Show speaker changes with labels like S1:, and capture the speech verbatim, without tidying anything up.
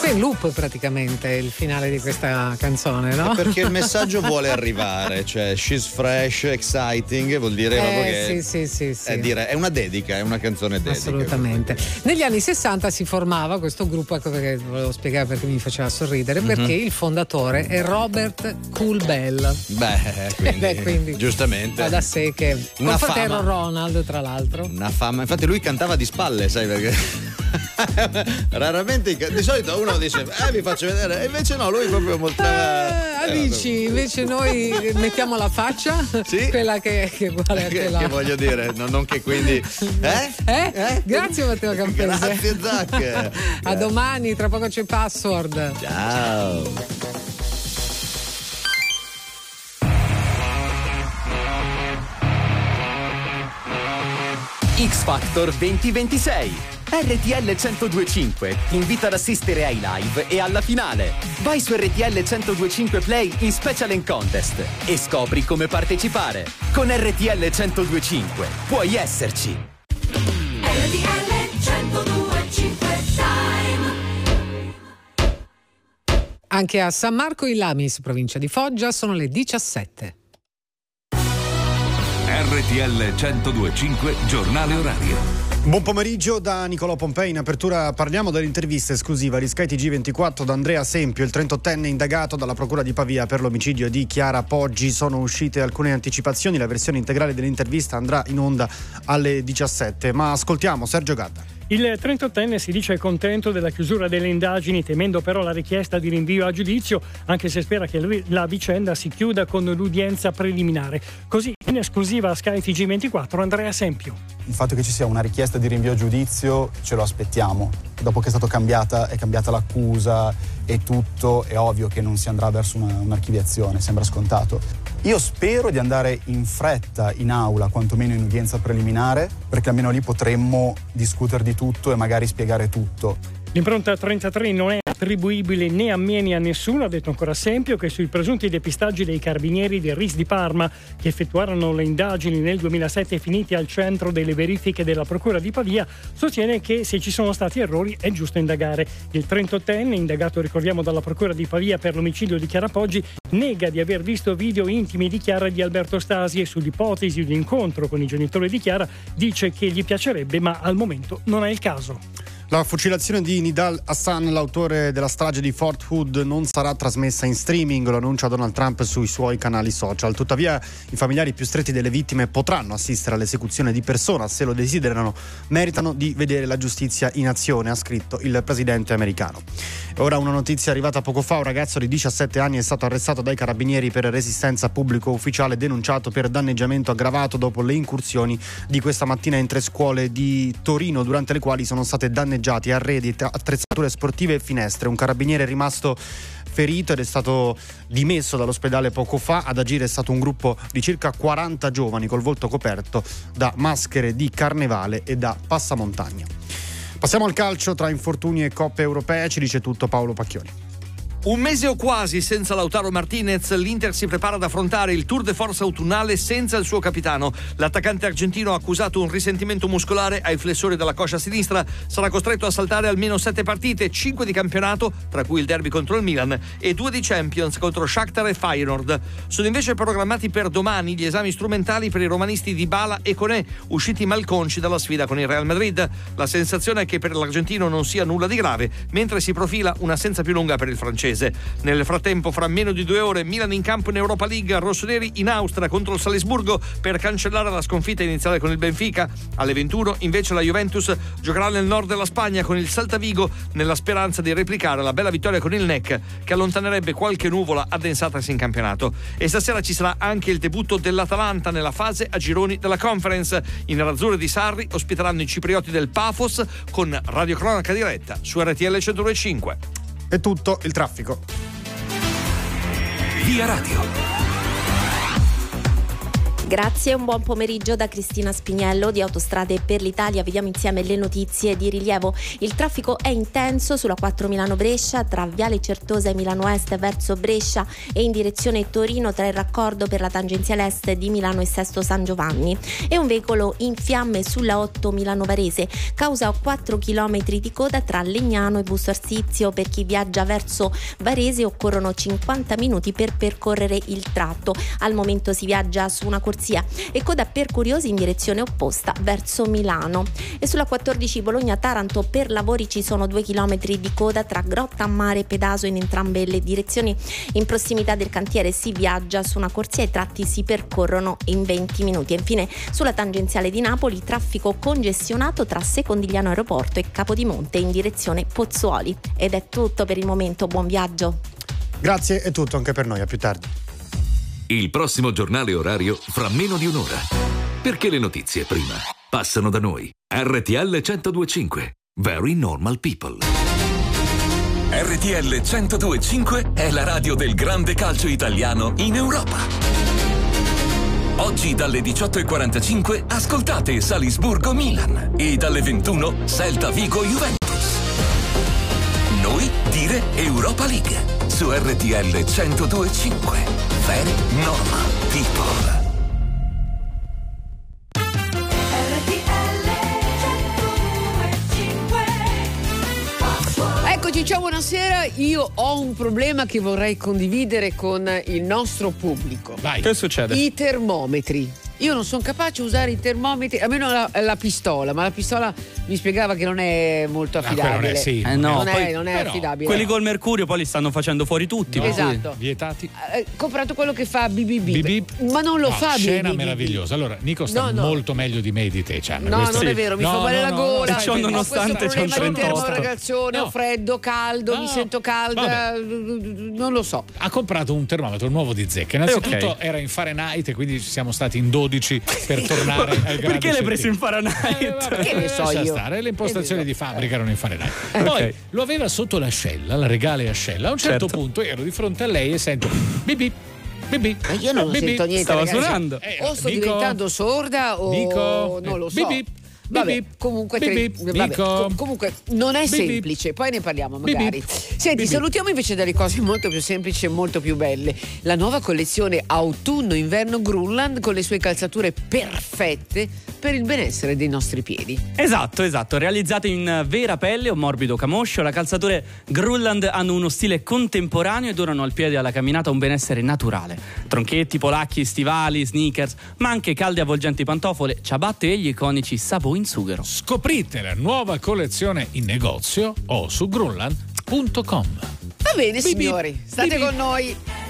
S1: Poi in loop praticamente il finale di questa canzone, no?
S2: È perché il messaggio vuole arrivare, cioè she's fresh, exciting, vuol dire
S1: eh,
S2: proprio che
S1: sì, sì, sì, sì.
S2: È, dire, è una dedica, è una canzone dedica.
S1: Assolutamente. Negli anni sessanta si formava questo gruppo, ecco perché volevo spiegare perché mi faceva sorridere, mm-hmm. perché il fondatore è Robert Cool Bell.
S2: Beh, quindi, Beh, quindi giustamente.
S1: Va da sé che
S2: una
S1: con fratello
S2: fama.
S1: Ronald, tra l'altro.
S2: Una fama, infatti lui cantava di spalle, sai perché? Raramente di solito uno dice eh vi faccio vedere e invece no, lui proprio mostrava
S1: eh, amici, invece noi mettiamo la faccia,
S2: sì?
S1: quella che, che guarda
S2: che,
S1: là.
S2: che voglio dire, non, non che quindi eh?
S1: Eh?
S2: eh?
S1: Grazie Matteo Campese.
S2: Grazie Zac.
S1: A domani, tra poco c'è Password.
S2: Ciao.
S3: X Factor duemilaventisei. R T L centodue e cinque ti invita ad assistere ai live e alla finale. Vai su R T L centodue e cinque Play in Special and Contest e scopri come partecipare. Con R T L centodue e cinque puoi esserci.
S4: R T L centodue e cinque Time.
S1: Anche a San Marco in Lamis, provincia di Foggia, sono le diciassette.
S5: R T L centodue e cinque giornale orario.
S6: Buon pomeriggio da Nicolò Pompei. In apertura parliamo dell'intervista esclusiva di Sky T G ventiquattro da Andrea Sempio, il trentottenne indagato dalla Procura di Pavia per l'omicidio di Chiara Poggi. Sono uscite alcune anticipazioni, la versione integrale dell'intervista andrà in onda alle diciassette, ma ascoltiamo Sergio Gatta.
S7: Il trentottenne si dice contento della chiusura delle indagini, temendo però la richiesta di rinvio a giudizio, anche se spera che la vicenda si chiuda con l'udienza preliminare. Così in esclusiva a Sky T G ventiquattro Andrea Sempio.
S8: Il fatto che ci sia una richiesta di rinvio a giudizio ce lo aspettiamo. Dopo che è stata cambiata, è cambiata l'accusa e tutto, è ovvio che non si andrà verso una, un'archiviazione, sembra scontato. Io spero di andare in fretta in aula, quantomeno in udienza preliminare, perché almeno lì potremmo discutere di tutto e magari spiegare tutto.
S7: L'impronta trentatré non è attribuibile né a me né a nessuno, ha detto ancora Sempio, che sui presunti depistaggi dei carabinieri del R I S di Parma, che effettuarono le indagini nel duemilasette finiti al centro delle verifiche della Procura di Pavia, sostiene che se ci sono stati errori è giusto indagare. Il trentottenne, indagato ricordiamo dalla Procura di Pavia per l'omicidio di Chiara Poggi, nega di aver visto video intimi di Chiara e di Alberto Stasi e sull'ipotesi di incontro con i genitori di Chiara dice che gli piacerebbe, ma al momento non è il caso.
S6: La fucilazione di Nidal Hassan, l'autore della strage di Fort Hood, non sarà trasmessa in streaming, lo annuncia Donald Trump sui suoi canali social. Tuttavia i familiari più stretti delle vittime potranno assistere all'esecuzione di persona, se lo desiderano, meritano di vedere la giustizia in azione, ha scritto il presidente americano. Ora una notizia arrivata poco fa: un ragazzo di diciassette anni è stato arrestato dai carabinieri per resistenza pubblico ufficiale, denunciato per danneggiamento aggravato dopo le incursioni di questa mattina in tre scuole di Torino, durante le quali sono state danneggiate arredi, attrezzature sportive e finestre. Un carabiniere è rimasto ferito ed è stato dimesso dall'ospedale poco fa. Ad agire è stato un gruppo di circa quaranta giovani col volto coperto da maschere di carnevale e da passamontagna. Passiamo al calcio. Tra infortuni e coppe europee ci dice tutto Paolo Pacchioni.
S9: Un mese o quasi senza Lautaro Martinez, l'Inter si prepara ad affrontare il Tour de Force autunnale senza il suo capitano. L'attaccante argentino ha accusato un risentimento muscolare ai flessori della coscia sinistra, sarà costretto a saltare almeno sette partite, cinque di campionato, tra cui il derby contro il Milan, e due di Champions contro Shakhtar e Feyenoord. Sono invece programmati per domani gli esami strumentali per i romanisti Dybala e Koné, usciti malconci dalla sfida con il Real Madrid. La sensazione è che per l'argentino non sia nulla di grave, mentre si profila un'assenza più lunga per il francese. Nel frattempo, fra meno di due ore, Milan in campo in Europa League, rossoneri in Austria contro il Salisburgo per cancellare la sconfitta iniziale con il Benfica. Alle ventuno invece la Juventus giocherà nel nord della Spagna con il Celta Vigo, nella speranza di replicare la bella vittoria con il N E C, che allontanerebbe qualche nuvola addensatasi in campionato. E stasera ci sarà anche il debutto dell'Atalanta nella fase a gironi della Conference. I nerazzurri di Sarri ospiteranno i ciprioti del Pafos con radiocronaca diretta su R T L centodue e cinque.
S6: È tutto il traffico.
S5: Via Radio.
S10: Grazie, un buon pomeriggio da Cristina Spiniello di Autostrade per l'Italia. Vediamo insieme le notizie di rilievo. Il traffico è intenso sulla quattro Milano-Brescia, tra Viale Certosa e Milano Est verso Brescia e in direzione Torino, tra il raccordo per la tangenziale est di Milano e Sesto San Giovanni. E un veicolo in fiamme sulla otto Milano Varese, causa quattro chilometri di coda tra Legnano e Busto Arsizio. Per chi viaggia verso Varese occorrono cinquanta minuti per percorrere il tratto. Al momento si viaggia su una corsia e coda per curiosi in direzione opposta verso Milano. E sulla quattordici Bologna-Taranto per lavori ci sono due chilometri di coda tra Grotta a Mare e Pedaso in entrambe le direzioni. In prossimità del cantiere si viaggia su una corsia e i tratti si percorrono in venti minuti. E infine sulla tangenziale di Napoli traffico congestionato tra Secondigliano Aeroporto e Capodimonte in direzione Pozzuoli. Ed è tutto per il momento, buon viaggio.
S6: Grazie, è tutto anche per noi, a più tardi.
S5: Il prossimo giornale orario fra meno di un'ora. Perché le notizie prima passano da noi. R T L centodue e cinque. Very Normal People.
S11: R T L centodue e cinque è la radio del grande calcio italiano in Europa. Oggi dalle diciotto e quarantacinque ascoltate Salisburgo-Milan e dalle ventuno Celta Vigo-Juventus. Noi dire Europa League su R T L centodue e cinque. Very Normal People.
S1: Eccoci, ciao, buonasera. Io ho un problema che vorrei condividere con il nostro pubblico.
S12: Vai. Che succede?
S1: I termometri. Io non sono capace di usare i termometri, almeno la, la pistola, ma la pistola mi spiegava che non è molto affidabile.
S12: Ah, non è, sì.
S13: eh no,
S1: non,
S13: poi,
S1: è, non è
S12: però,
S1: affidabile.
S13: Quelli col mercurio poi li stanno facendo fuori tutti.
S12: No,
S1: esatto.
S12: Vietati.
S1: Ho comprato quello che fa bip bip
S12: Bip bip.
S1: ma non lo
S12: no,
S1: fa bip
S12: scena
S1: bip.
S12: meravigliosa. Allora, Nico sta
S1: No, no.
S12: molto meglio di me e di te. Cioè,
S1: No,
S12: questo...
S1: non è vero, mi
S12: no,
S1: fa male
S12: no,
S1: la
S12: no,
S1: gola.
S12: no,
S13: e ciò nonostante c'è un trentotto.
S1: Termoragazione,
S12: No.
S1: ho freddo, caldo,
S12: No.
S1: mi sento calda, non lo so.
S12: Ha comprato un termometro nuovo di zecca. Innanzitutto
S13: Eh, ok.
S12: era in Fahrenheit e quindi siamo stati in dodici per tornare al grado
S13: Perché l'hai preso in
S12: scientifico.
S13: Fahrenheit?
S12: Eh, vabbè,
S1: Che ne so
S12: lascia
S1: io.
S12: stare, le impostazioni
S1: Che ne
S12: di fabbrica erano in Fahrenheit.
S1: Eh,
S12: Poi
S13: ok.
S12: lo aveva sotto l'ascella, la regale ascella. A un certo,
S13: Certo.
S12: punto ero di fronte a lei e sento bip bip. Bip bip.
S1: Ma io non
S12: Bip
S1: sento
S12: bip.
S1: niente,
S13: Stava
S1: ragazzi.
S13: suonando.
S12: Eh,
S1: O sto
S12: Nico,
S1: diventando sorda o
S12: Nico,
S1: non lo
S12: eh,
S1: so.
S12: bip bip.
S1: Vabbè,
S12: Bip bip.
S1: comunque,
S12: Bip
S1: tre-
S12: bip.
S1: vabbè,
S12: Nico.
S1: co- comunque non è
S12: Bip bip.
S1: semplice, poi ne parliamo
S12: Bip
S1: magari.
S12: bip.
S1: Senti,
S12: Bip bip.
S1: salutiamo invece delle cose molto più semplici e molto più belle. La nuova collezione autunno-inverno Grunland con le sue calzature perfette per il benessere dei nostri piedi.
S13: Esatto, esatto. Realizzate in vera pelle o morbido camoscio, le calzature Grunland hanno uno stile contemporaneo e donano al piede e alla camminata un benessere naturale. Tronchetti, polacchi, stivali, sneakers, ma anche calde avvolgenti pantofole, ciabatte e gli iconici sabò in sughero.
S12: Scoprite la nuova collezione in negozio o su grunland punto com.
S1: Va bene,
S12: Bip bip.
S1: signori, state
S12: Bip bip.
S1: con noi.